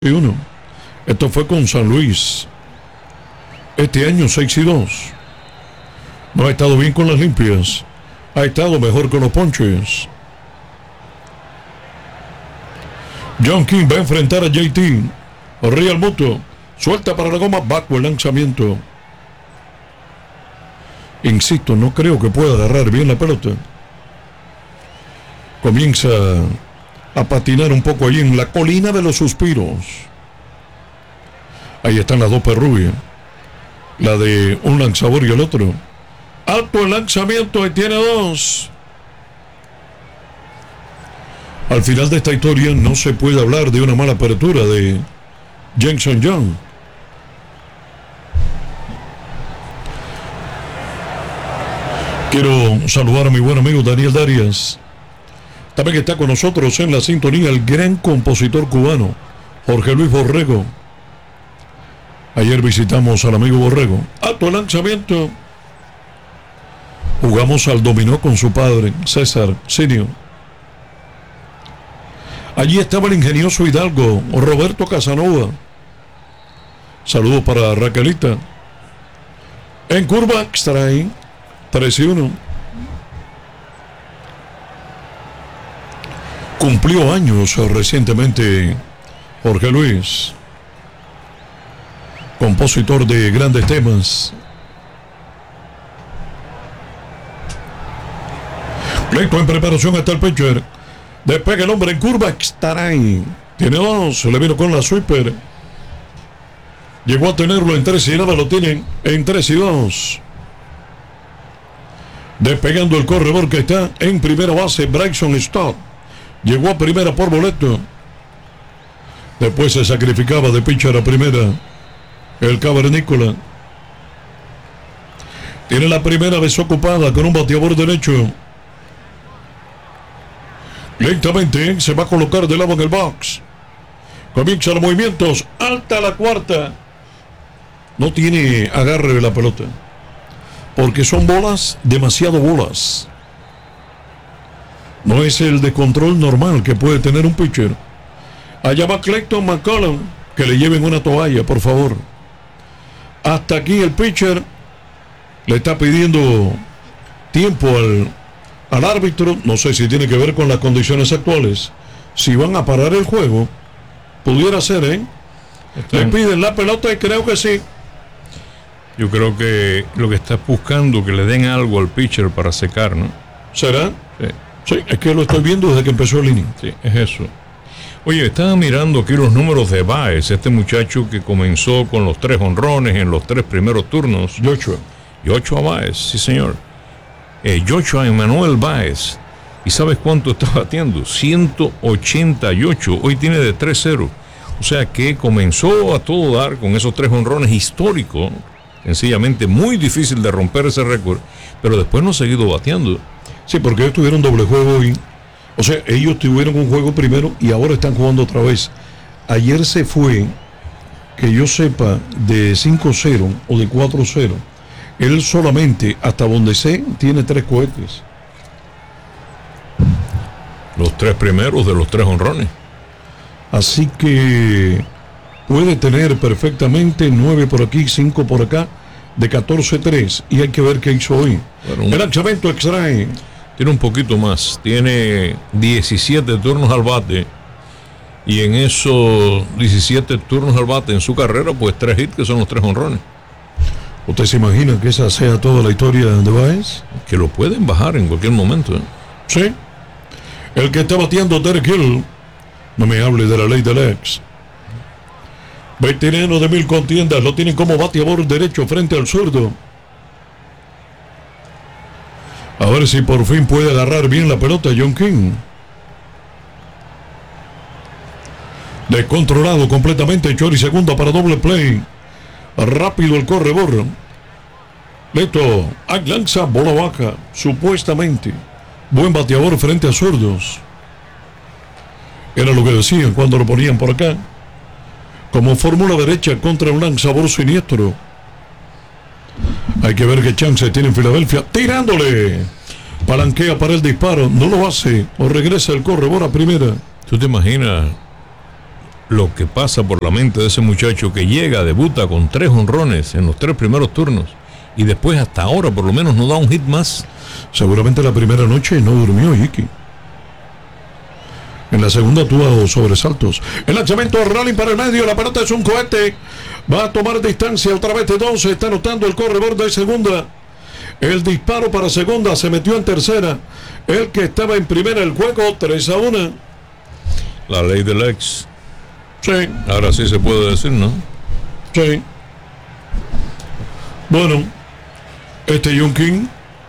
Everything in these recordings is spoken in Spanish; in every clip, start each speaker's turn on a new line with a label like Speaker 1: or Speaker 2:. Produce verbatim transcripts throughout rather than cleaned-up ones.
Speaker 1: y uno. Esto fue con San Luis. Este año seis y dos. No ha estado bien con las limpias. Ha estado mejor con los ponches. John King va a enfrentar a J T. Real Muto. Suelta para la goma. Bajo el lanzamiento. Insisto, no creo que pueda agarrar bien la pelota. Comienza a patinar un poco allí en la colina de los suspiros. Ahí están las dos perrubias. La de un lanzador y el otro. Alto el lanzamiento y tiene dos. Al final de esta historia no se puede hablar de una mala apertura de Jenson Young. Quiero saludar a mi buen amigo Daniel Darias. También está con nosotros en la sintonía el gran compositor cubano Jorge Luis Borrego. Ayer visitamos al amigo Borrego. Alto el lanzamiento. Jugamos al dominó con su padre, César Senior. Allí estaba el ingenioso hidalgo Roberto Casanova. Saludos para Raquelita. En curva extra, tres y uno. Cumplió años recientemente Jorge Luis, compositor de grandes temas. Pleito en preparación está el pitcher. Despega el hombre en curva. Extaray. Tiene dos. Le vino con la sweeper. Llegó a tenerlo en tres y nada. Lo tienen en tres y dos. Despegando el corredor que está en primera base. Bryson Stott. Llegó a primera por boleto. Después se sacrificaba de pitcher a primera el cavernícola. Tiene la primera desocupada con un bateador derecho. Lentamente se va a colocar de lado en el box. Comienzan los movimientos. Alta la cuarta. No tiene agarre de la pelota. Porque son bolas, demasiado bolas. No es el de control normal que puede tener un pitcher. Allá va Clayton McCollum. Que le lleven una toalla, por favor. Hasta aquí el pitcher le está pidiendo tiempo al, al árbitro. No sé si tiene que ver con las condiciones actuales. Si van a parar el juego, pudiera ser, ¿eh? Le piden la pelota y creo que sí.
Speaker 2: Yo creo que lo que está buscando que le den algo al pitcher para secar, ¿no?
Speaker 1: ¿Será?
Speaker 2: Sí.
Speaker 1: Sí, es que lo estoy viendo desde que empezó el inning.
Speaker 2: Sí, es eso. Oye, estaba mirando aquí los números de Báez, este muchacho que comenzó con los tres honrones en los tres primeros turnos.
Speaker 1: Joshua.
Speaker 2: Joshua Báez, sí señor. Eh, Joshua Emmanuel Báez. ¿Y sabes cuánto está batiendo? ciento ochenta y ocho. Hoy tiene de tres cero. O sea que comenzó a todo dar con esos tres honrones históricos. Sencillamente muy difícil de romper ese récord. Pero después no ha seguido bateando.
Speaker 1: Sí, porque ellos tuvieron doble juego hoy. O sea, ellos tuvieron un juego primero y ahora están jugando otra vez. Ayer se fue, que yo sepa, de cinco cero o de cuatro cero. Él solamente, hasta donde sé, tiene tres cohetes.
Speaker 2: Los tres primeros de los tres honrones. Así
Speaker 1: que puede tener perfectamente nueve por aquí, cinco por acá, de catorce tres. Y hay que ver qué hizo hoy. Bueno, un... El lanzamiento extrae.
Speaker 2: Tiene un poquito más, tiene diecisiete turnos al bate y en esos diecisiete turnos al bate en su carrera, pues tres hits que son los tres honrones.
Speaker 1: ¿Usted se imagina que esa sea toda la historia de Báez?
Speaker 2: Que lo pueden bajar en cualquier momento, ¿eh?
Speaker 1: Sí. El que está bateando Derek Hill, no me hable de la ley del ex. Veterano de mil contiendas, lo tienen como bateador derecho frente al zurdo. A ver si por fin puede agarrar bien la pelota John King. Descontrolado completamente. Chori segunda para doble play. Rápido el corredor. Leto. Lanza bola baja. Supuestamente. Buen bateador frente a zurdos. Era lo que decían cuando lo ponían por acá. Como fórmula derecha contra un lanzador siniestro. Hay que ver qué chance tiene en Filadelfia. Tirándole. Palanquea para el disparo. No lo hace. O regresa el corredor a primera.
Speaker 2: ¿Tú te imaginas lo que pasa por la mente de ese muchacho que llega, debuta con tres honrones en los tres primeros turnos y después hasta ahora por lo menos no da un hit más.
Speaker 1: Seguramente la primera noche no durmió, Iki. En la segunda tuvo sobresaltos. El lanzamiento rally para el medio. La pelota es un cohete. Va a tomar distancia otra vez de dos. Está anotando el corredor de segunda. El disparo para segunda. Se metió en tercera. El que estaba en primera el juego. tres a uno.
Speaker 2: La ley del ex.
Speaker 1: Sí.
Speaker 2: Ahora sí se puede decir, ¿no?
Speaker 1: Sí. Bueno. Este John King.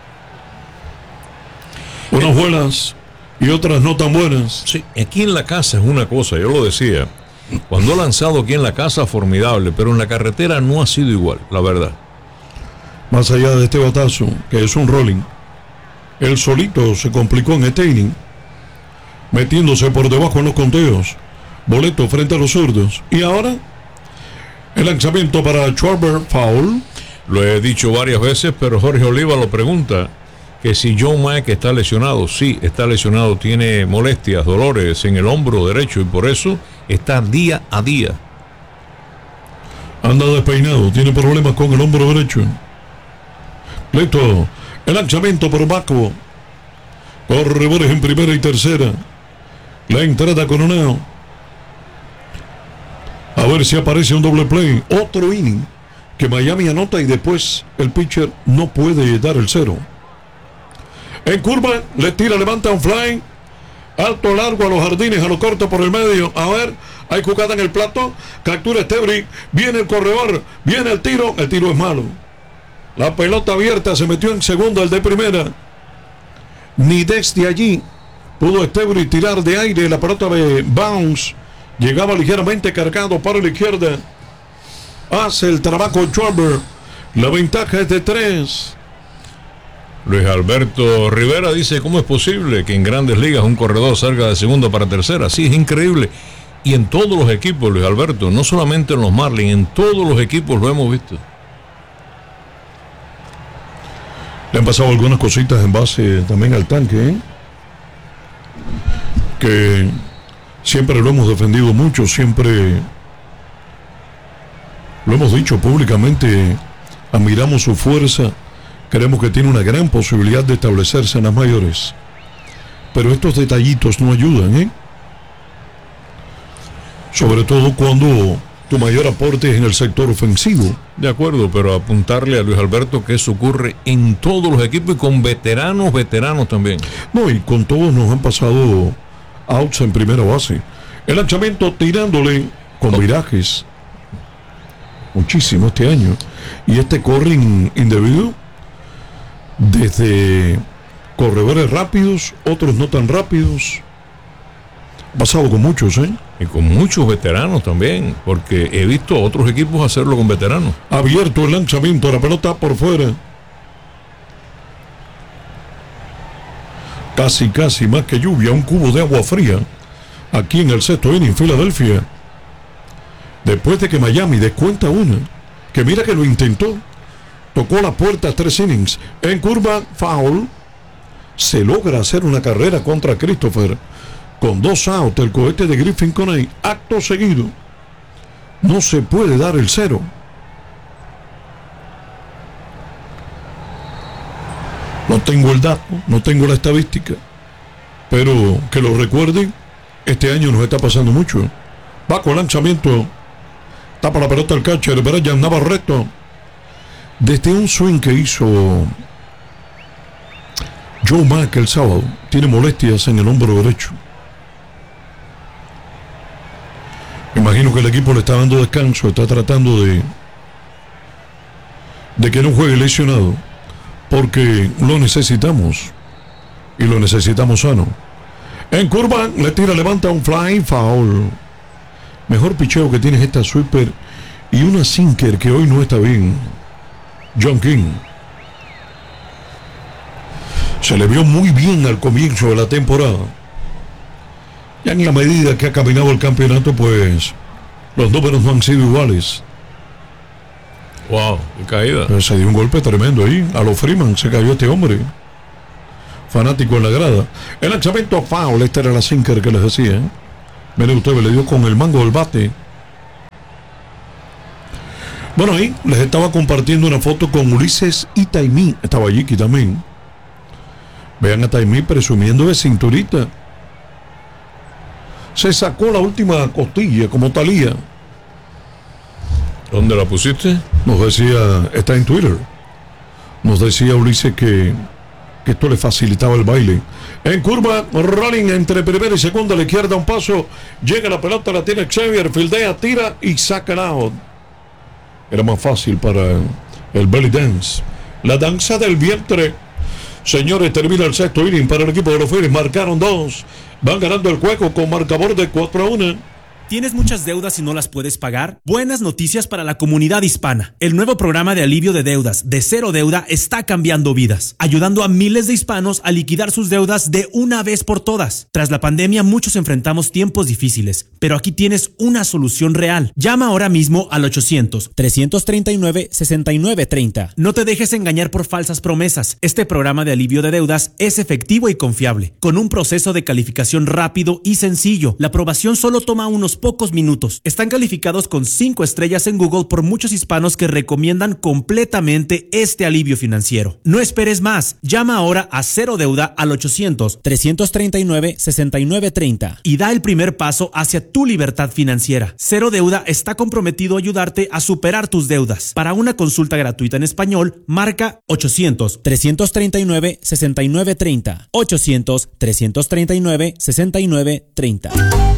Speaker 1: Unas buenas y otras no tan buenas.
Speaker 2: Sí, aquí en la casa es una cosa, yo lo decía. Cuando ha lanzado aquí en la casa, formidable, pero en la carretera no ha sido igual, la verdad.
Speaker 1: Más allá de este batazo, que es un rolling, él solito se complicó en este inning, metiéndose por debajo en los conteos. Boleto frente a los zurdos. Y ahora, el lanzamiento para Schwarber, foul.
Speaker 2: Lo he dicho varias veces, pero Jorge Oliva lo pregunta. Que si Joe Mack está lesionado, sí, está lesionado, tiene molestias, dolores en el hombro derecho y por eso está día a día.
Speaker 1: Anda despeinado, tiene problemas con el hombro derecho. Listo, el lanzamiento por Baco. Corredores en primera y tercera. La entrada con Oneo. A ver si aparece un doble play. Otro inning que Miami anota y después el pitcher no puede dar el cero. En curva, le tira, levanta un fly. Alto, largo a los jardines, a lo corto por el medio. A ver, hay jugada en el plato. Captura Estebri. Viene el corredor. Viene el tiro. El tiro es malo. La pelota abierta se metió en segunda, el de primera. Ni desde allí pudo Estebri tirar de aire. La pelota de bounce. Llegaba ligeramente cargado para la izquierda. Hace el trabajo Schwarber. La ventaja es de tres.
Speaker 2: Luis Alberto Rivera dice, ¿cómo es posible que en Grandes Ligas un corredor salga de segunda para tercera? Sí, es increíble. Y en todos los equipos, Luis Alberto, no solamente en los Marlins, en todos los equipos lo hemos visto.
Speaker 1: Le han pasado algunas cositas en base también al tanque, ¿eh? Que siempre lo hemos defendido mucho, siempre lo hemos dicho públicamente, admiramos su fuerza. Creemos que tiene una gran posibilidad de establecerse en las mayores. Pero estos detallitos no ayudan, ¿eh? Sobre todo cuando tu mayor aporte es en el sector ofensivo.
Speaker 2: De acuerdo, pero apuntarle a Luis Alberto que eso ocurre en todos los equipos y con veteranos, veteranos también.
Speaker 1: No, y con todos nos han pasado outs en primera base. El lanzamiento tirándole con virajes. Muchísimo este año. Y este corring indebido. Desde corredores rápidos, otros no tan rápidos. Ha pasado con muchos, ¿eh?
Speaker 2: Y con muchos veteranos también, porque he visto a otros equipos hacerlo con veteranos.
Speaker 1: Abierto el lanzamiento, la pelota por fuera. Casi, casi más que lluvia, un cubo de agua fría. Aquí en el sexto inning, Filadelfia. Después de que Miami descuenta una, que mira que lo intentó. Tocó la puerta tres innings. En curva, foul. Se logra hacer una carrera contra Christopher. Con dos outs, el cohete de Griffin Coney. Acto seguido. No se puede dar el cero. No tengo el dato, no tengo la estadística. Pero que lo recuerden, este año nos está pasando mucho. Va con lanzamiento. Tapa la pelota el catcher, Brian Navarreto. Desde un swing que hizo Joe Mack el sábado, tiene molestias en el hombro derecho. Me imagino que el equipo le está dando descanso, está tratando de de que no juegue lesionado, porque lo necesitamos y lo necesitamos sano. En curva, le tira, levanta un fly, foul. Mejor picheo que tienes esta sweeper y una sinker que hoy no está bien. John King se le vio muy bien al comienzo de la temporada. Ya en la medida que ha caminado el campeonato, pues los números no han sido iguales.
Speaker 2: Wow, qué caída.
Speaker 1: Pues se dio un golpe tremendo ahí. A los Freeman se cayó este hombre. Fanático en la grada. El lanzamiento foul, esta era la sinker que les decía, ¿eh? Mire usted, le dio con el mango del bate. Bueno, ahí les estaba compartiendo una foto con Ulises y Taimí. Estaba allí también. Vean a Taimí presumiendo de cinturita. Se sacó la última costilla como Talía.
Speaker 2: ¿Dónde la pusiste?
Speaker 1: Nos decía, está en Twitter. Nos decía Ulises que, que esto le facilitaba el baile. En curva, rolling entre primera y segunda, a la izquierda un paso. Llega la pelota, la tiene Xavier, fildea, tira y saca el out. Era más fácil para el belly dance. La danza del vientre. Señores, termina el sexto inning para el equipo de los Phillies. Marcaron dos. Van ganando el juego con marcador de cuatro a uno.
Speaker 3: ¿Tienes muchas deudas y no las puedes pagar? Buenas noticias para la comunidad hispana. El nuevo programa de alivio de deudas de Cero Deuda está cambiando vidas, ayudando a miles de hispanos a liquidar sus deudas de una vez por todas. Tras la pandemia, muchos enfrentamos tiempos difíciles, pero aquí tienes una solución real. Llama ahora mismo al ochocientos, trescientos treinta y nueve, sesenta y nueve treinta. No te dejes engañar por falsas promesas. Este programa de alivio de deudas es efectivo y confiable, con un proceso de calificación rápido y sencillo. La aprobación solo toma unos pocos minutos. Están calificados con cinco estrellas en Google por muchos hispanos que recomiendan completamente este alivio financiero. No esperes más. Llama ahora a Cero Deuda al ochocientos, trescientos treinta y nueve, sesenta y nueve treinta y da el primer paso hacia tu libertad financiera. Cero Deuda está comprometido a ayudarte a superar tus deudas. Para una consulta gratuita en español, marca ochocientos, trescientos treinta y nueve, sesenta y nueve treinta. ochocientos, trescientos treinta y nueve, sesenta y nueve treinta.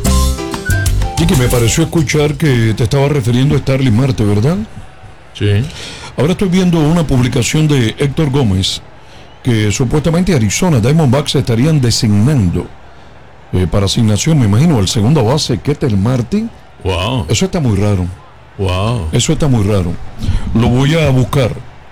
Speaker 1: Chiqui, me pareció escuchar que te estaba refiriendo a Starling Marte, ¿verdad?
Speaker 2: Sí.
Speaker 1: Ahora estoy viendo una publicación de Héctor Gómez que supuestamente Arizona Diamondbacks estarían designando eh, para asignación, me imagino, al segunda base, Ketel Marte.
Speaker 2: Wow.
Speaker 1: Eso está muy raro.
Speaker 2: Wow.
Speaker 1: Eso está muy raro. Lo voy a buscar.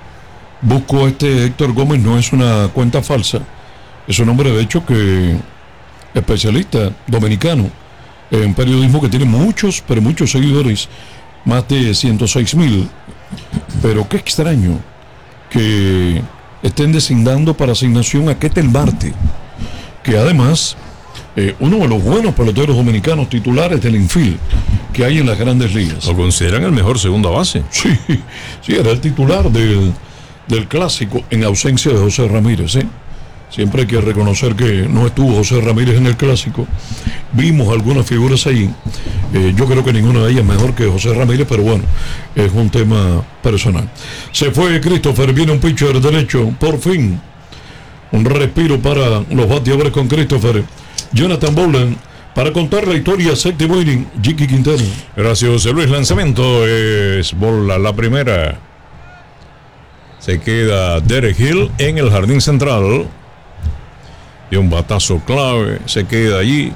Speaker 1: Busco este Héctor Gómez, no es una cuenta falsa. Es un hombre, de hecho, que especialista dominicano en periodismo, que tiene muchos, pero muchos seguidores, más de ciento seis mil. Pero qué extraño que estén designando para asignación a Ketel Marte, que además, eh, uno de los buenos peloteros dominicanos titulares del infield que hay en las grandes ligas.
Speaker 2: ¿Lo consideran el mejor segunda base?
Speaker 1: Sí, sí, era el titular del, del clásico en ausencia de José Ramírez, ¿eh? Siempre hay que reconocer que no estuvo José Ramírez en el clásico. Vimos algunas figuras ahí. Eh, yo creo que ninguna de ellas mejor que José Ramírez, pero bueno, es un tema personal. Se fue Christopher, viene un pitcher derecho, por fin. Un respiro para los bateadores con Christopher. Jonathan Bowlen, para contar la historia, séptimo inning, Jicky Quintero.
Speaker 2: Gracias, José Luis. Lanzamiento es bola la primera. Se queda Derek Hill en el jardín central. De un batazo clave, se queda allí.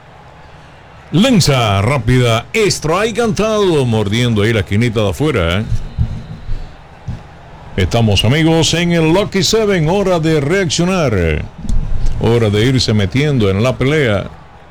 Speaker 2: Lanza rápida, strike cantado, mordiendo ahí la esquinita de afuera. ¿eh? Estamos, amigos, en el Lucky Seven, hora de reaccionar. Hora de irse metiendo en la pelea.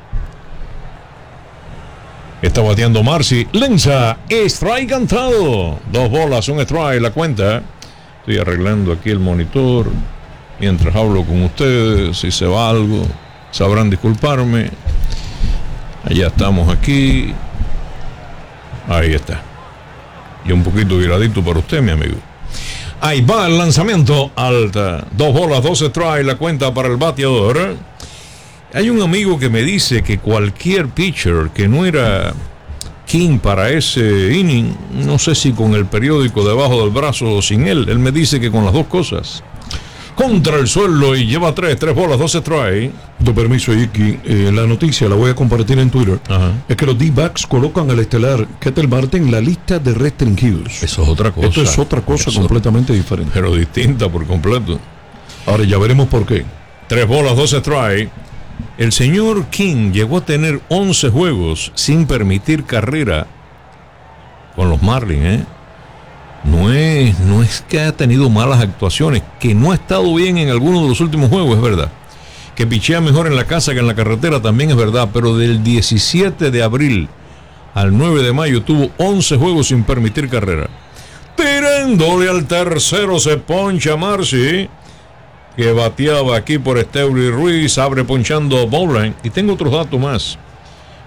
Speaker 2: Está bateando Marcy. Lanza, strike cantado. Dos bolas, un strike, la cuenta. Estoy arreglando aquí el monitor mientras hablo con ustedes. Si se va algo, sabrán disculparme. Allá estamos aquí. Ahí está. Y un poquito viradito para usted, mi amigo. Ahí va el lanzamiento. Alta. Dos bolas, dos strikes, la cuenta para el bateador. Hay un amigo que me dice que cualquier pitcher que no era King para ese inning, no sé si con el periódico debajo del brazo o sin él, él me dice que con las dos cosas. Contra el suelo y lleva tres, tres bolas, dos strikes.
Speaker 1: Tu permiso, Iki, eh, la noticia la voy a compartir en Twitter.
Speaker 2: Ajá.
Speaker 1: Es que los D-backs colocan al estelar Ketel Marte en la lista de restringidos.
Speaker 2: Eso es otra cosa.
Speaker 1: Esto es otra cosa
Speaker 2: Eso,
Speaker 1: completamente diferente.
Speaker 2: pero distinta por completo.
Speaker 1: Ahora ya veremos por qué.
Speaker 2: Tres bolas, dos strikes. El señor King llegó a tener once juegos sin permitir carrera con los Marlins, ¿eh? No es, no es que haya tenido malas actuaciones, que no ha estado bien en algunos de los últimos juegos, es verdad. Que pichea mejor en la casa que en la carretera también es verdad, pero del diecisiete de abril al nueve de mayo tuvo once juegos sin permitir carrera. Tirándole al tercero se poncha Marcy, que bateaba aquí por Esteury Ruiz, abre ponchando Bowling. Y tengo otros datos más.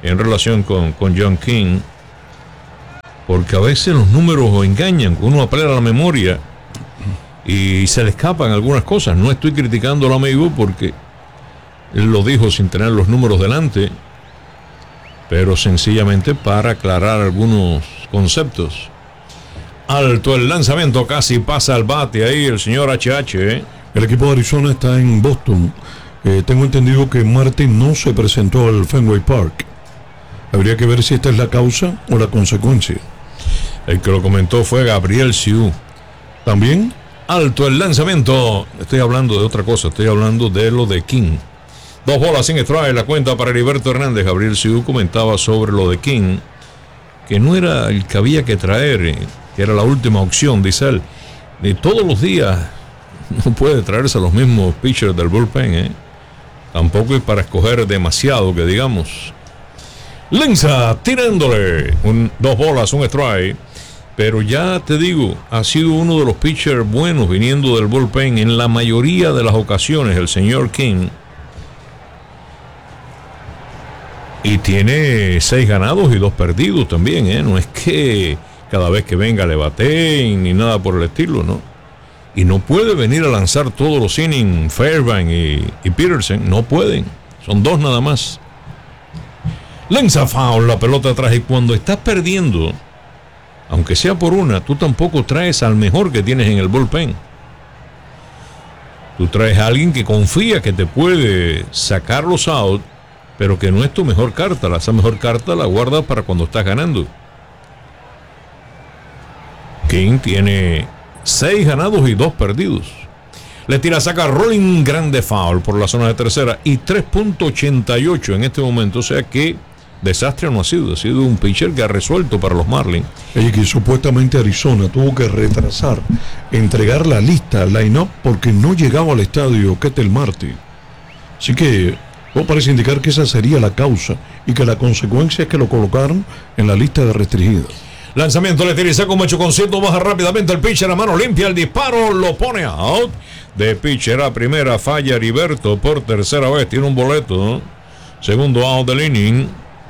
Speaker 2: en relación con, con John King, porque a veces los números engañan, uno apela a la memoria y se le escapan algunas cosas. No estoy criticando al amigo porque él lo dijo sin tener los números delante, pero sencillamente para aclarar algunos conceptos. Alto el lanzamiento, casi pasa al bate ahí el señor H H. ¿eh?
Speaker 1: El equipo de Arizona está en Boston. Eh, tengo entendido que Martin no se presentó al Fenway Park. Habría que ver si esta es la causa o la consecuencia.
Speaker 2: El que lo comentó fue Gabriel Siu.
Speaker 1: ¿También?
Speaker 2: Alto el lanzamiento. Estoy hablando de otra cosa, estoy hablando de lo de King. Dos bolas sin strike, la cuenta para Heriberto Hernández. Gabriel Siu comentaba sobre lo de King, que no era el que había que traer, que era la última opción, dice él. De todos los días no puede traerse a los mismos pitchers del bullpen, ¿eh? Tampoco es para escoger demasiado, que digamos. Lanza tirándole un, dos bolas, un strike. Pero ya te digo, ha sido uno de los pitchers buenos viniendo del bullpen en la mayoría de las ocasiones, el señor King. Y tiene seis ganados y dos perdidos también, ¿eh? No es que cada vez que venga le bateen ni nada por el estilo, ¿no? Y no puede venir a lanzar todos los innings Fairbanks y, y Peterson, no pueden. Son dos nada más. Lanza foul, la pelota atrás, y cuando estás perdiendo, aunque sea por una, tú tampoco traes al mejor que tienes en el bullpen. Tú traes a alguien que confía que te puede sacar los out, pero que no es tu mejor carta. Esa mejor carta la guardas para cuando estás ganando. King tiene seis ganados y dos perdidos. Le tira, saca rolling, grande foul por la zona de tercera y tres punto ochenta y ocho en este momento. O sea que desastre no ha sido. Ha sido un pitcher que ha resuelto para los Marlins.
Speaker 1: Y que supuestamente Arizona tuvo que retrasar, entregar la lista, line-up, porque no llegaba al estadio Ketel Marte. Así que todo parece indicar que esa sería la causa y que la consecuencia es que lo colocaron en la lista de restringidos.
Speaker 2: Lanzamiento, le tira y saca un macho concierto, baja rápidamente el pitcher a mano limpia, el disparo lo pone out. De pitcher a primera, falla Heriberto por tercera vez, tiene un boleto, ¿no? Segundo out del inning.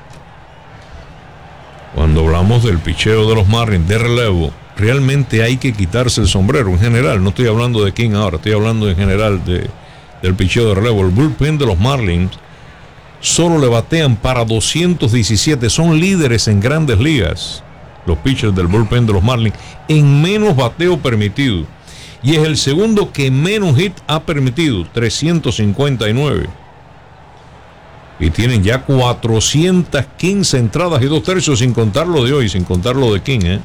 Speaker 2: Cuando hablamos del picheo de los Marlins de relevo, realmente hay que quitarse el sombrero en general. No estoy hablando de King ahora, estoy hablando en general de del picheo de relevo. El bullpen de los Marlins solo le batean para doscientos diecisiete, son líderes en grandes ligas los pitchers del bullpen de los Marlins en menos bateo permitido, y es el segundo que menos hit ha permitido, trescientos cincuenta y nueve, y tienen ya cuatrocientas quince entradas y dos tercios, sin contar lo de hoy, sin contar lo de King, ¿eh?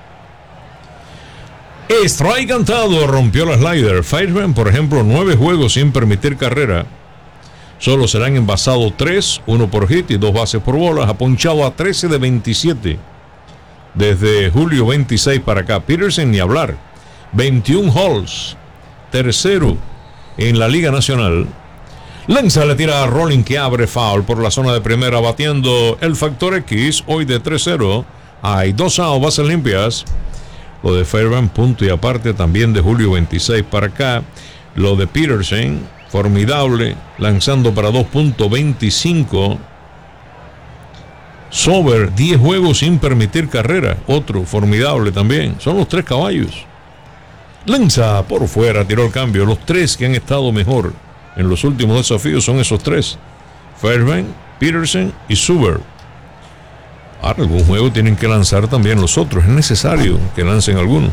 Speaker 2: Strike cantado, rompió la slider. Fairbanks, por ejemplo, nueve juegos sin permitir carrera. Solo serán envasados tres, uno por hit y dos bases por bolas. Ha ponchado a trece de veintisiete desde julio veintiséis para acá. Peterson ni hablar, veintiún holes, tercero en la Liga Nacional. Lanza, le tira a Rolling, que abre foul por la zona de primera, batiendo el factor X hoy de tres cero. Hay dos outs, bases limpias. Lo de Fairbanks, punto y aparte también de julio veintiséis para acá. Lo de Peterson, formidable, lanzando para dos punto veinticinco. Sober, diez juegos sin permitir carrera, otro formidable también. Son los tres caballos. Lanza por fuera, tiró el cambio. Los tres que han estado mejor en los últimos desafíos son esos tres: Fairbanks, Peterson y Sober. Ahora, algún juego tienen que lanzar también los otros. Es necesario que lancen alguno.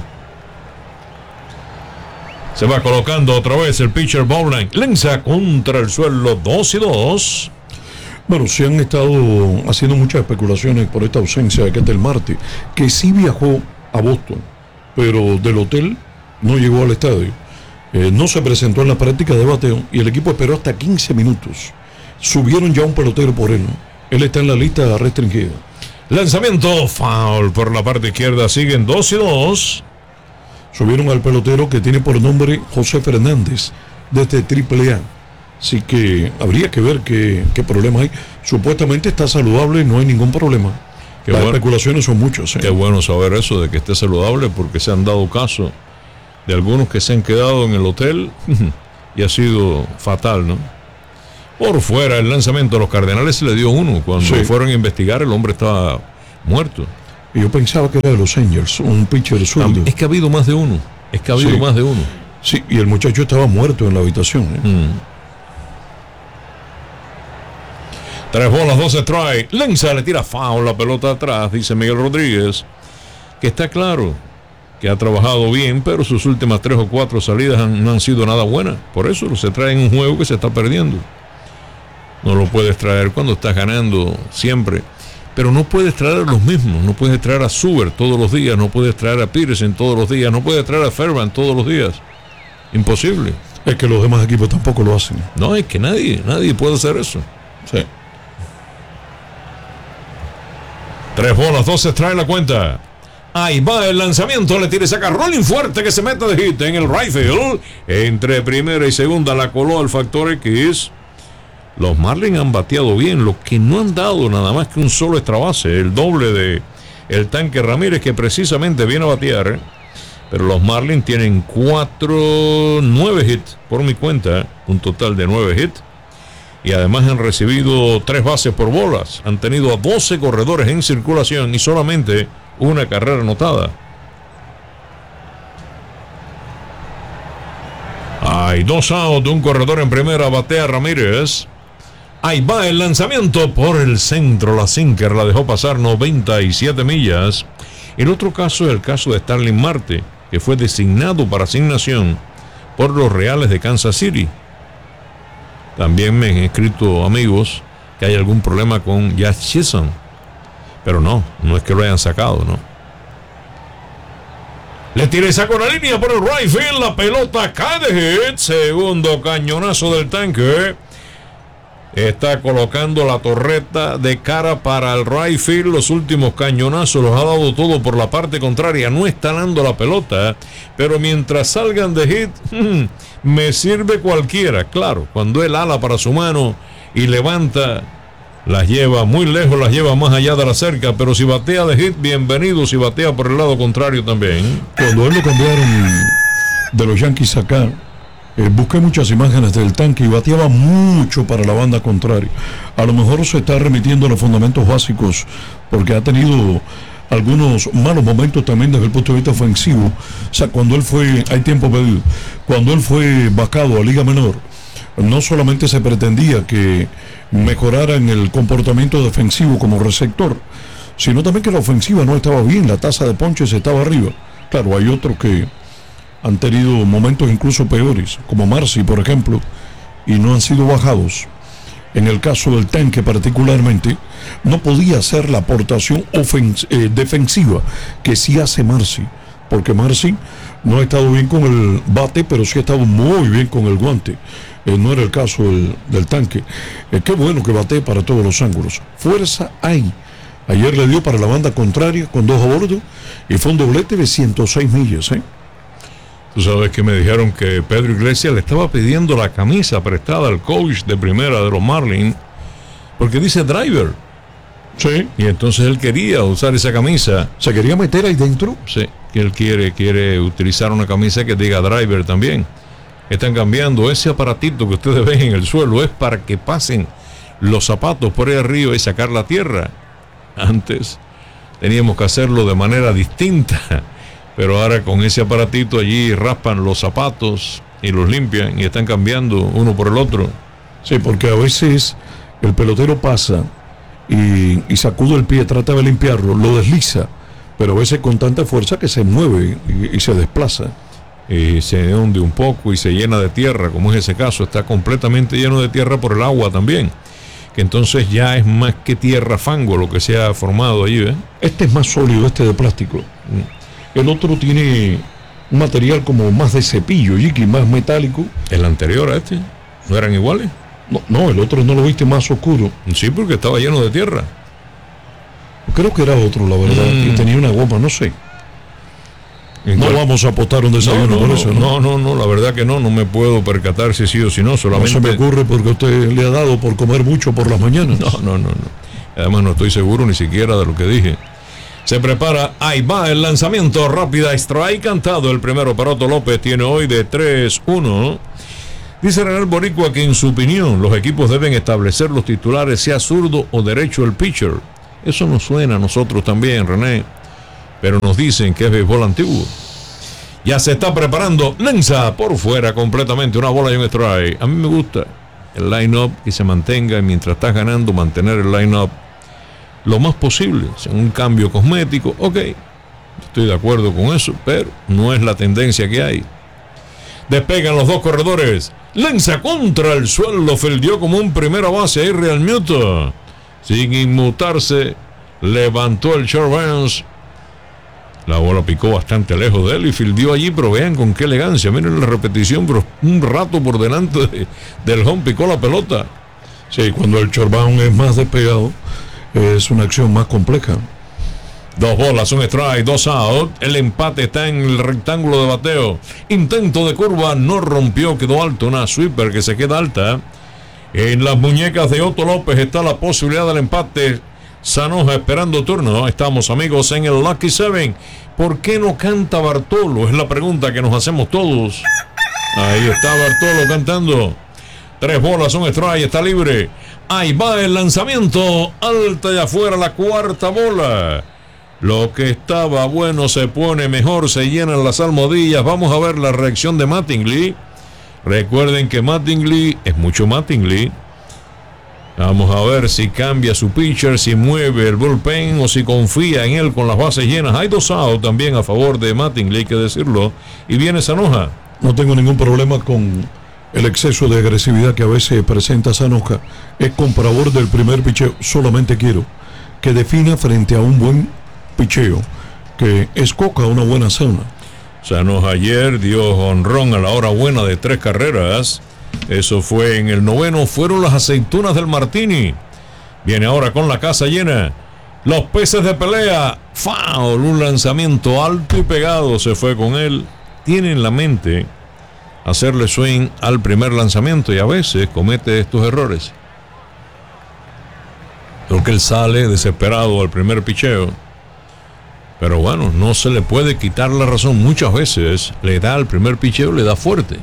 Speaker 2: Se va colocando otra vez el pitcher Bowline. Lanza contra el suelo, dos y dos.
Speaker 1: Bueno, se han estado haciendo muchas especulaciones por esta ausencia de Ketel Marte, que sí viajó a Boston, pero del hotel no llegó al estadio. Eh, no se presentó en la práctica de bateo y el equipo esperó hasta quince minutos. Subieron ya un pelotero por él. Él está en la lista restringida.
Speaker 2: Lanzamiento, foul por la parte izquierda, siguen dos y dos.
Speaker 1: Subieron al pelotero que tiene por nombre José Fernández, desde triple A. Así que habría que ver qué, qué problema hay. Supuestamente está saludable, no hay ningún problema.
Speaker 2: Qué
Speaker 1: Las
Speaker 2: bueno,
Speaker 1: especulaciones son muchas. ¿eh?
Speaker 2: Qué bueno saber eso, de que esté saludable, porque se han dado caso de algunos que se han quedado en el hotel y ha sido fatal, ¿no? por fuera. El lanzamiento a los Cardenales se le dio uno. Cuando
Speaker 1: sí.
Speaker 2: fueron a investigar, el hombre estaba muerto.
Speaker 1: Y yo pensaba que era de los Angels, un pitcher zurdo.
Speaker 2: Es que ha habido más de uno. Es que ha habido
Speaker 1: sí.
Speaker 2: más de uno.
Speaker 1: Sí, y el muchacho estaba muerto en la habitación. ¿eh?
Speaker 2: Mm. Tres bolas, dos strike. Lenza le tira foul, la pelota atrás, dice Miguel Rodríguez. Que está claro que ha trabajado bien, pero sus últimas tres o cuatro salidas han, no han sido nada buenas. Por eso se trae en un juego que se está perdiendo. No lo puedes traer cuando estás ganando siempre. Pero no puedes traer a los mismos. No puedes traer a Suber todos los días. No puedes traer a Peterson todos los días. No puedes traer a Fairbanks todos los días. Imposible.
Speaker 1: Es que los demás equipos tampoco lo hacen.
Speaker 2: No, es que nadie, nadie puede hacer eso.
Speaker 1: Sí.
Speaker 2: Tres bolas, dos strikes la cuenta. Ahí va el lanzamiento, le tira y saca rolling fuerte que se mete de hit en el right field. Entre primera y segunda la coló al factor X. Los Marlins han bateado bien, los que no han dado nada más que un solo extra base, el doble de el Tanque Ramírez, que precisamente viene a batear. Pero los Marlins tienen cuatro, nueve hits por mi cuenta, un total de nueve hits. Y además han recibido tres bases por bolas. Han tenido a doce corredores en circulación y solamente una carrera anotada. Hay dos outs de un corredor en primera, batea Ramírez. Ahí va el lanzamiento por el centro. La sinker la dejó pasar noventa y siete millas. El otro caso es el caso de Starling Marte, que fue designado para asignación por los Reales de Kansas City. También me han escrito amigos que hay algún problema con Jazz Chisholm. Pero no, no es que lo hayan sacado, ¿no? Le tira y saca una línea por el right field. La pelota cae de hit. Segundo cañonazo del Tanque. Está colocando la torreta de cara para el right field. Los últimos cañonazos los ha dado todo por la parte contraria. No está dando la pelota. Pero mientras salgan de hit, hmm, me sirve cualquiera. Claro, cuando él ala para su mano y levanta, las lleva muy lejos, las lleva más allá de la cerca. Pero si batea de hit, bienvenido. Si batea por el lado contrario también.
Speaker 1: Cuando él lo cambiaron de los Yankees acá, Eh, busqué muchas imágenes del Tanque y bateaba mucho para la banda contraria. A lo mejor se está remitiendo a los fundamentos básicos porque ha tenido algunos malos momentos también desde el punto de vista ofensivo. O sea, cuando él fue, hay tiempo perdido, cuando él fue vacado a Liga Menor, no solamente se pretendía que mejorara en el comportamiento defensivo como receptor, sino también que la ofensiva no estaba bien, la tasa de ponches estaba arriba. Claro, hay otros que han tenido momentos incluso peores, como Marcy, por ejemplo, y no han sido bajados. En el caso del Tanque particularmente, no podía hacer la aportación ofens- eh, defensiva que sí hace Marcy, porque Marcy no ha estado bien con el bate, pero sí ha estado muy bien con el guante. Eh, no era el caso del, del Tanque. Eh, qué bueno que bate para todos los ángulos. Fuerza hay. Ayer le dio para la banda contraria con dos a bordo y fue un doblete de ciento seis millas, ¿eh?
Speaker 2: Tú sabes que me dijeron que Pedro Iglesias le estaba pidiendo la camisa prestada al coach de primera de los Marlins porque dice driver.
Speaker 1: Sí.
Speaker 2: Y entonces él quería usar esa camisa.
Speaker 1: ¿Se quería meter ahí dentro?
Speaker 2: Sí, que él quiere, quiere utilizar una camisa que diga driver también. Están cambiando ese aparatito que ustedes ven en el suelo, es para que pasen los zapatos por ahí arriba y sacar la tierra. Antes teníamos que hacerlo de manera distinta. Pero ahora con ese aparatito allí raspan los zapatos y los limpian y están cambiando uno por el otro.
Speaker 1: Sí, porque a veces el pelotero pasa y, y sacude el pie, trata de limpiarlo, lo desliza, pero a veces con tanta fuerza que se mueve y, y se desplaza.
Speaker 2: Y se hunde un poco y se llena de tierra, como es ese caso, está completamente lleno de tierra por el agua también. Que entonces ya es más que tierra, fango lo que se ha formado allí, ¿eh?
Speaker 1: Este es más sólido, este de plástico. Mm. El otro tiene un material como más de cepillo, Jiki, más metálico.
Speaker 2: ¿El anterior a este? ¿No eran iguales?
Speaker 1: No, no, el otro no lo viste más oscuro.
Speaker 2: Sí, porque estaba lleno de tierra.
Speaker 1: Creo que era otro, la verdad,
Speaker 2: Mm.
Speaker 1: y tenía una goma, no sé. No
Speaker 2: Entonces,
Speaker 1: vamos a apostar un desayuno
Speaker 2: no, no,
Speaker 1: por
Speaker 2: no,
Speaker 1: eso, ¿no?
Speaker 2: no, no, no, la verdad que no, no me puedo percatar si sí o si no,
Speaker 1: No
Speaker 2: solamente...
Speaker 1: se me ocurre porque usted le ha dado por comer mucho por las mañanas.
Speaker 2: No, no, no, no. Además no estoy seguro ni siquiera de lo que dije. Se prepara, ahí va el lanzamiento, rápida strike, cantado el primero para Otto López, tiene hoy de tres uno. Dice René Boricua que en su opinión los equipos deben establecer los titulares, sea zurdo o derecho el pitcher. Eso nos suena a nosotros también, René, pero nos dicen que es béisbol antiguo. Ya se está preparando, lanza por fuera completamente, una bola y un strike. A mí me gusta el line-up, que se mantenga, y mientras estás ganando, mantener el line-up lo más posible. O sea, un cambio cosmético, ok, estoy de acuerdo con eso, pero no es la tendencia que hay. Despegan los dos corredores, lanza contra el suelo, fildeó como un primera base ahí Real Muto, sin inmutarse, levantó el short bounce. La bola picó bastante lejos de él y fildeó allí, pero vean con qué elegancia. Miren la repetición, pero un rato por delante de, del home picó la pelota.
Speaker 1: Sí, cuando el shortbound es más despegado, es una acción más compleja.
Speaker 2: Dos bolas, un strike, dos out. El empate está en el rectángulo de bateo. Intento de curva, no rompió, quedó alto. Una sweeper que se queda alta. En las muñecas de Otto López está la posibilidad del empate. Sanoja esperando turno. Estamos, amigos, en el Lucky Seven. ¿Por qué no canta Bartolo? Es la pregunta que nos hacemos todos. Ahí está Bartolo cantando. Tres bolas, un strike, está libre. Ahí va el lanzamiento. Alta y afuera la cuarta bola. Lo que estaba bueno se pone mejor, se llenan las almohadillas. Vamos a ver la reacción de Mattingly. Recuerden que Mattingly es mucho Mattingly. Vamos a ver si cambia su pitcher, si mueve el bullpen o si confía en él con las bases llenas. Hay dos outs también a favor de Mattingly, hay que decirlo. Y viene Sanoja.
Speaker 1: No tengo ningún problema con el exceso de agresividad que a veces presenta Sanoja. Es comprador del primer picheo. Solamente quiero que defina frente a un buen picheo, que escoja una buena zona.
Speaker 2: Sanoja ayer dio jonrón a la hora buena de tres carreras. Eso fue en el noveno. Fueron las aceitunas del Martini. Viene ahora con la casa llena. Los peces de pelea. Foul. Un lanzamiento alto y pegado. Se fue con él. Tiene en la mente hacerle swing al primer lanzamiento y a veces comete estos errores. Porque él sale desesperado al primer picheo. Pero bueno, no se le puede quitar la razón. Muchas veces le da al primer picheo, le da fuerte.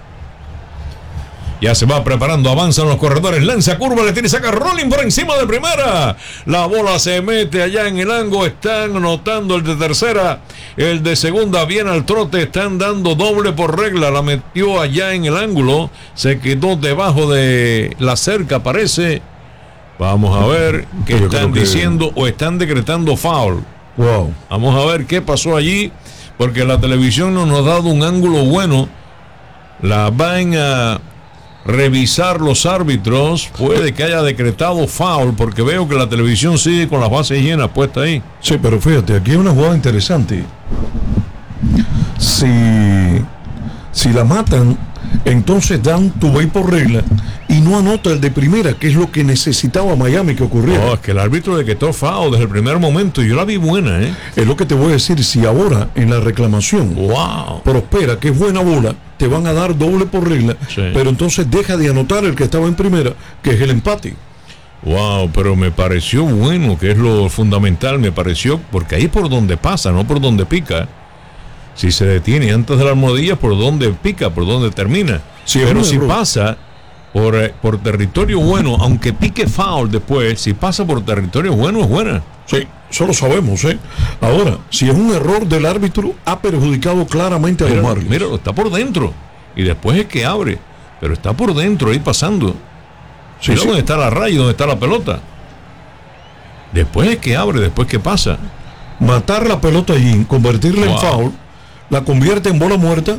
Speaker 2: Ya se va preparando, avanzan los corredores, lanza curva, le tiene, saca rolling por encima de primera. La bola se mete allá en el ángulo, están anotando el de tercera, el de segunda viene al trote, están dando doble por regla, la metió allá en el ángulo, se quedó debajo de la cerca, parece. Vamos a ver qué
Speaker 1: Yo
Speaker 2: están
Speaker 1: que...
Speaker 2: diciendo o están decretando foul.
Speaker 1: Wow.
Speaker 2: Vamos a ver qué pasó allí, porque la televisión no nos ha dado un ángulo bueno. La van a revisar los árbitros. Puede que haya decretado foul, porque veo que la televisión sigue con las bases llenas puesta ahí.
Speaker 1: Sí, pero fíjate, aquí hay una jugada interesante. Si, si la matan, entonces dan tu base por regla y no anota el de primera, que es lo que necesitaba Miami que ocurriera.
Speaker 2: No, es que el árbitro decretó foul desde el primer momento y yo la vi buena, ¿eh?
Speaker 1: Es lo que te voy a decir. Si ahora en la reclamación
Speaker 2: wow.
Speaker 1: prospera, que es buena bola, te van a dar doble por regla, sí. Pero entonces deja de anotar el que estaba en primera, que es el empate.
Speaker 2: Wow, pero me pareció bueno, que es lo fundamental, me pareció, porque ahí es por donde pasa, no por donde pica. Si se detiene antes de la almohadilla, por donde pica, por donde termina. Sí, pero si pasa por, por territorio bueno, aunque pique foul después, si pasa por territorio bueno, es buena.
Speaker 1: Sí, eso lo sabemos, ¿eh? Ahora, si es un error del árbitro, ha perjudicado claramente a
Speaker 2: mira,
Speaker 1: los Marlins.
Speaker 2: Mira, está por dentro. Y después es que abre. Pero está por dentro, ahí pasando. Sí, mira sí. Dónde está la raya, dónde está la pelota. Después es que abre, después que pasa.
Speaker 1: Matar la pelota allí, convertirla wow. en foul, la convierte en bola muerta.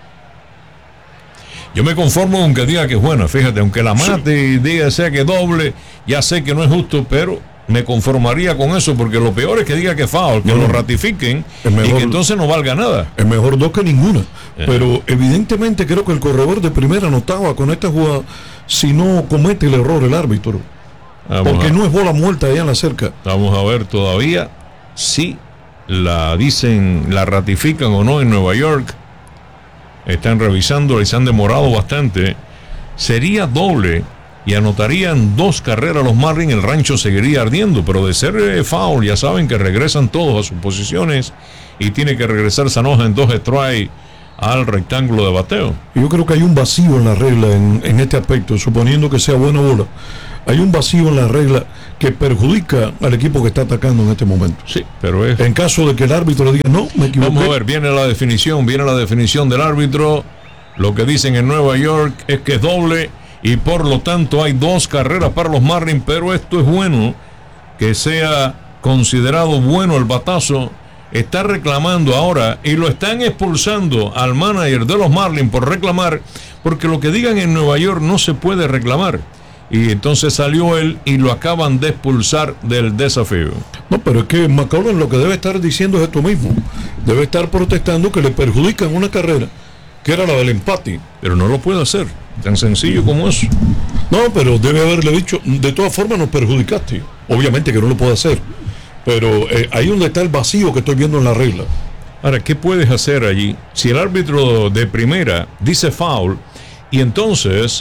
Speaker 2: Yo me conformo con que diga que es buena, fíjate, aunque la mate sí. y diga sea que doble, ya sé que no es justo, pero me conformaría con eso, porque lo peor es que diga que es foul, que no, lo ratifiquen mejor, y que entonces no valga nada.
Speaker 1: Es mejor dos que ninguna. Eh. Pero evidentemente creo que el corredor de primera anotaba con esta jugada si no comete el error el árbitro. Vamos porque a... no es bola muerta allá en la cerca.
Speaker 2: Vamos a ver todavía si la dicen, la ratifican o no en Nueva York. Están revisando y se han demorado bastante. Sería doble y anotarían dos carreras los Marlins, el rancho seguiría ardiendo, pero de ser eh, foul, ya saben que regresan todos a sus posiciones y tiene que regresar Sanoja en dos strikes al rectángulo de bateo.
Speaker 1: Yo creo que hay un vacío en la regla en, en este aspecto, suponiendo que sea buena bola. Hay un vacío en la regla que perjudica al equipo que está atacando en este momento.
Speaker 2: Sí, pero es...
Speaker 1: En caso de que el árbitro diga, no, me equivoqué.
Speaker 2: Vamos a ver, viene la definición, viene la definición del árbitro. Lo que dicen en Nueva York es que es doble y por lo tanto hay dos carreras para los Marlins, pero esto es bueno, que sea considerado bueno el batazo. Está reclamando ahora y lo están expulsando al manager de los Marlins por reclamar, porque lo que digan en Nueva York no se puede reclamar. Y entonces salió él y lo acaban de expulsar del desafío.
Speaker 1: No, pero es que McCollum lo que debe estar diciendo es esto mismo. Debe estar protestando que le perjudican una carrera que era la del empate.
Speaker 2: Pero no lo puede hacer, tan sencillo como eso.
Speaker 1: No, pero debe haberle dicho, de todas formas nos perjudicaste. Obviamente que no lo puede hacer, pero eh, ahí donde está el vacío que estoy viendo en la regla.
Speaker 2: Ahora, ¿qué puedes hacer allí? Si el árbitro de primera dice foul y entonces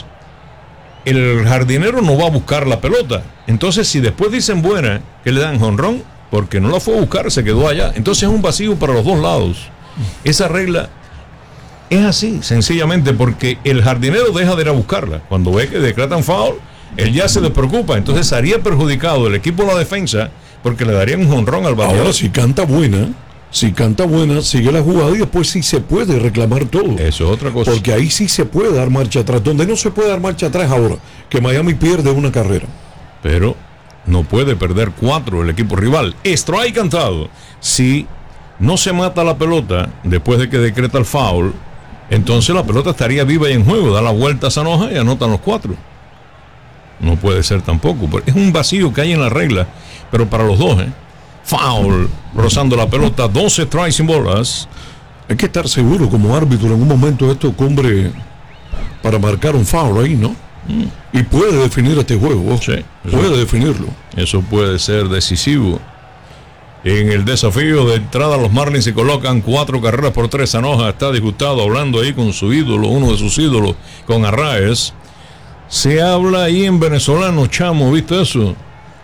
Speaker 2: el jardinero no va a buscar la pelota, entonces si después dicen buena, que le dan jonrón, porque no la fue a buscar, se quedó allá, entonces es un vacío para los dos lados. Esa regla es así, sencillamente porque el jardinero deja de ir a buscarla. Cuando ve que decretan foul, él ya se despreocupa, entonces haría perjudicado el equipo de la defensa porque le darían un jonrón al bateador.
Speaker 1: Ahora, si canta buena, si canta buena, sigue la jugada y después sí se puede reclamar todo.
Speaker 2: Eso es otra cosa.
Speaker 1: Porque ahí sí se puede dar marcha atrás. Donde no se puede dar marcha atrás ahora, que Miami pierde una carrera.
Speaker 2: Pero no puede perder cuatro el equipo rival. Strike cantado. Si no se mata la pelota después de que decreta el foul, entonces la pelota estaría viva y en juego. Da la vuelta a Sanoja y anotan los cuatro. No puede ser tampoco. Es un vacío que hay en la regla, pero para los dos, ¿eh? Foul, rozando la pelota, doce strikes sin bolas.
Speaker 1: Hay que estar seguro como árbitro en un momento esto cumbre para marcar un foul ahí, ¿no? Mm. Y puede definir este juego.
Speaker 2: Sí,
Speaker 1: puede eso, definirlo.
Speaker 2: Eso puede ser decisivo. En el desafío de entrada, los Marlins se colocan cuatro carreras por tres. Sanoja está disgustado, hablando ahí con su ídolo, uno de sus ídolos, con Arraez. Se habla ahí en venezolano, chamo, ¿viste eso?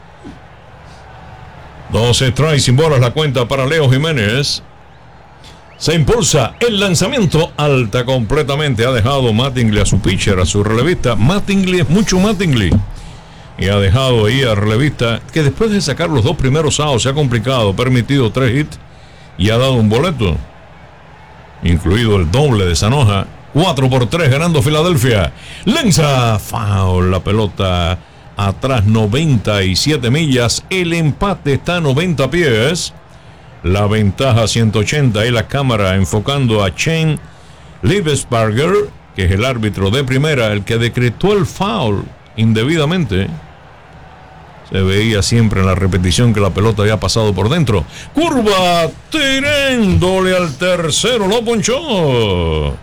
Speaker 2: doce strikes sin bolas la cuenta para Leo Jiménez. Se impulsa el lanzamiento, alta completamente. Ha dejado Mattingly a su pitcher, a su relevista. Mattingly es mucho Mattingly. Y ha dejado ahí al relevista, que después de sacar los dos primeros outs se ha complicado, permitido tres hits y ha dado un boleto, incluido el doble de Sanoja. cuatro por tres ganando Filadelfia. Lanza foul, la pelota atrás noventa y siete millas. El empate está a noventa pies. La ventaja ciento ochenta. Y la cámara enfocando a Shane Liebesberger, que es el árbitro de primera, el que decretó el foul indebidamente. Se veía siempre en la repetición que la pelota había pasado por dentro. Curva, tirándole al tercero, lo ponchó.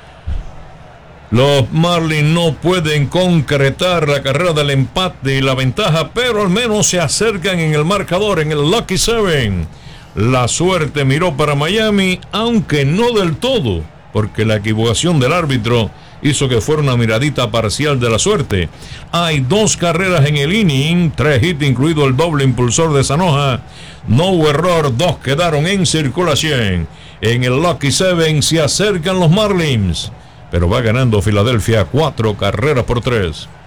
Speaker 2: Los Marlins no pueden concretar la carrera del empate y la ventaja, pero al menos se acercan en el marcador, en el Lucky Seven. La suerte miró para Miami, aunque no del todo, porque la equivocación del árbitro hizo que fuera una miradita parcial de la suerte. Hay dos carreras en el inning, tres hits, incluido el doble impulsor de Sanoja. No hubo error, dos quedaron en circulación. En el Lucky Seven se acercan los Marlins, pero va ganando Filadelfia cuatro carreras por tres.